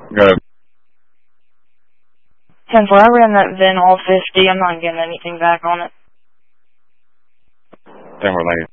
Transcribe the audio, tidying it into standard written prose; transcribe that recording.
Go ahead. 10-4, I ran that VIN all 50. I'm not getting anything back on it. 10-4, thank you.